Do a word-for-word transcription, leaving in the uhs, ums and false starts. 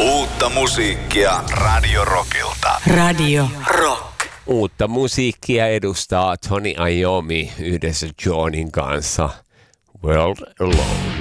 Uutta musiikkia Radio Rockilta. Radio Rock. Uutta musiikkia edustaa Tony Iommi yhdessä Johnin kanssa. World Alone.